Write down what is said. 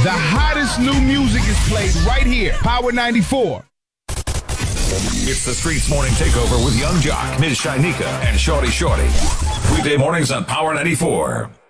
The hottest new music is played right here. Power 94. It's the Streets Morning Takeover with Young Jock, Ms. Shinika, and Shorty Shorty. Weekday mornings on Power 94.